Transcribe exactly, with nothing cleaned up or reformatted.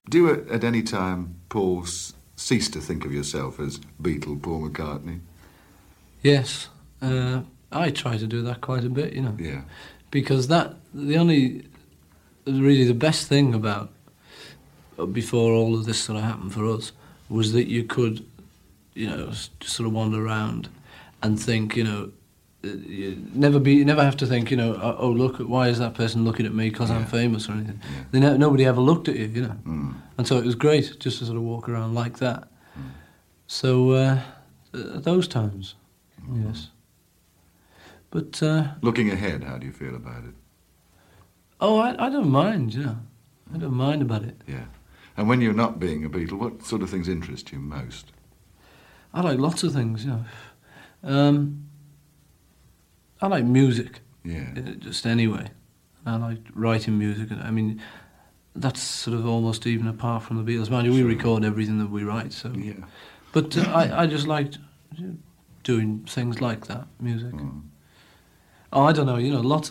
Do you at, at any time, Paul, s- cease to think of yourself as Beatle Paul McCartney? Yes, uh, I try to do that quite a bit, you know. Yeah. Because that, the only, really the best thing about, uh, before all of this sort of happened for us, was that you could, you know, s- just sort of wander around and think, you know, uh, you never be, you never have to think, you know, oh, oh, look, why is that person looking at me because I'm Yeah. famous or anything. Yeah. They ne- nobody ever looked at you, you know. Mm. And so it was great just to sort of walk around like that. Mm. So, uh, th- those times, yes. But, uh, Looking ahead, how do you feel about it? oh, I, I don't mind, you know. I don't mind about it. Yeah. And when you're not being a Beatle, what sort of things interest you most? I like lots of things, you know. Um, I like music, Yeah. uh, just anyway. I like writing music. I mean, that's sort of almost even apart from the Beatles. Mind you, we Sure. record everything that we write, so... Yeah. But uh, I, I just liked doing things like that, music. Mm. Oh, I don't know, you know, lots